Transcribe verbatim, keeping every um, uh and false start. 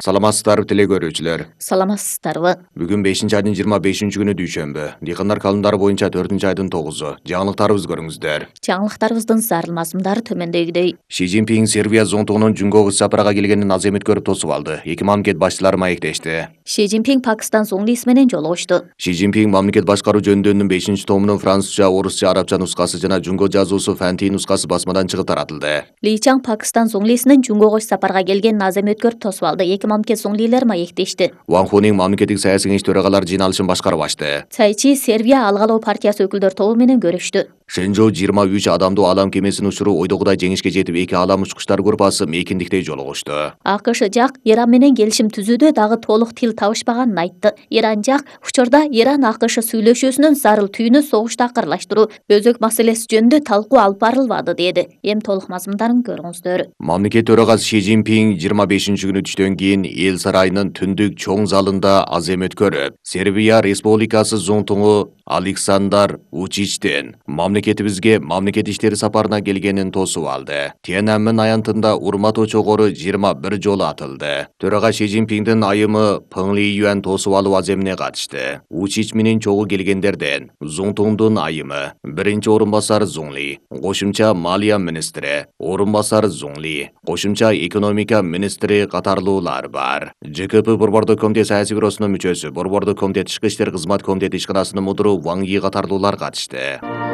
Саламатсыздар тиле көрүүчүлөр. Саламатсыздарбы? Бүгүн бешинчи айдын жыйырма бешинчи күнү дүйшөмбү. Дыйкандар календарı боюнча төртүнчү айдын тогузу. Жаңылыктарыбызды көрүңүздөр. Жаңылыктарыбыздын зарылмасымдары төмөндөгүдөй. Ши Цзиньпин Сербия зонтугунун Жумгого сапарга келгенин аз эмет көрүп тосуп алды. Эки мамлекет башчылары маектешти. Ши Цзиньпин Пакистан зоңлиси менен жолугушту. Ши Цзиньпин мамлекет башкаруу жөнүндөнүн бешинчи томунун французча, орусча, арабча нускасы жана жунго жазуусу фэнти нускасы басмадан чыгып таратылды. Ли Чаң Пакистан зоңлисинин Жумгого сапарга келгенин аз эмет көрүп тосуп алды. Эки мамлекет зоңлилери маектешти. Ван Хунин мамлекеттик саясий кеңеш төрагалары жыйналышын башкарып ачты. Цай Чи Сербия алгалоо партиясы өкүлдөр тобу менен көрүштү. Шенжоу жыйырма үч адамдуу алам кемесин учуру ойдогудай жеңишке жетип, эки алам учкучтар группасы мейкиндикте жолугушту. АКШ жак Иран менен келишим түзүүдө дагы толук тил табышпаганын айтты. Иран жак учурда Иран АКШ сүйлөшүүсүнүн зарыл түйүнү согушту акырылаштыруу, өзөк маселеси жөнүндө талкуу алып барылбады деди. Эми толук мазмундарын көрүңүздөр. Мамлекет төрагасы Ши Цзиньпин жыйырма бешинчи күнү түштөн кийин эл сарайынын түндүк чоң залында аз эм өткөрүп, Сербия Республикасы зонтугу Александар Вучичтин мамлекетибизге мамлекет иштери сапарына келгенин тосуп алды. Тиананмен аянтында урмат очогору жыйырма бир жолу атылды. Төрага Ши Цзиньпиндин айымы Пeng Liyuan тосуп алуу аз эмине катышты. Вучич менен чогуу келгендерден зонтугундун айымы, биринчи орун басары Зоңли, кошумча малия министри, орун басары Зоңли, кошумча экономика министри катарлуулар бар. ЖКП Борбордук комитет саясий бюросунун мүчөсү, Борбордук комитет ички иштер кызмат комитети ишканасынын мудуру Ван Ги катарлуулар катышты.